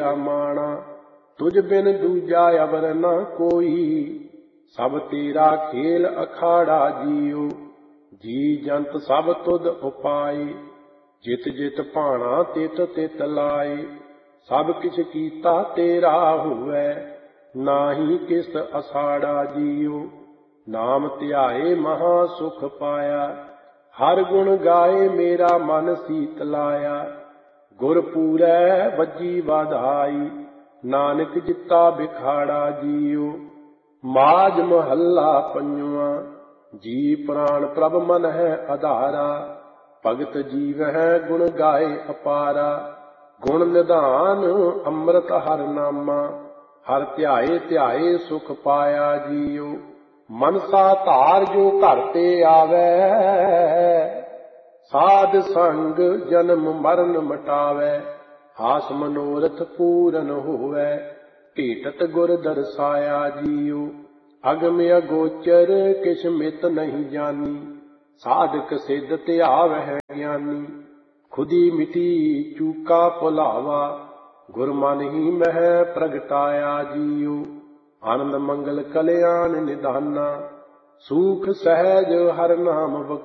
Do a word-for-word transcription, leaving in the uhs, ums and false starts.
तेरा माणा, तुझ बिन दूजा अवर न कोई। सब तेरा खेल अखाड़ा जियो, जी जंत सब तुध उपाय। जित जित भाणा तित तित लाए, सब किछ कीता तेरा होवै। नाही किस असाड़ा जियो, नाम ध्याए महा सुख पाया। हर गुण गाए मेरा मन सीत लाया, गुर पूरै वजी वाधाई। नानक जिता बिखाड़ा जियो, माज महला पंजवा। जी प्राण प्रभ मन है आधारा, भगत जीव है गुण गाए अपारा। गुण निधान अमृत हर नामा, हर ध्याए ध्याए सुख पाया जियो। मनसा धार जो घर ते आवे, साध संग जन्म मरण मिटावे। आस मनोरथ पूरन होवै, भेटत गुर दर्शाया जियो। अगम अगोचर किछ मित नहीं जानी, साधक सिद्ध ध्यावै ज्ञानी। खुदी मिटी चूका भुलावा, गुर मन ही मह प्रगटाया जियो। आनंद मंगल कल्याण निधाना, सूख सहज हर नाम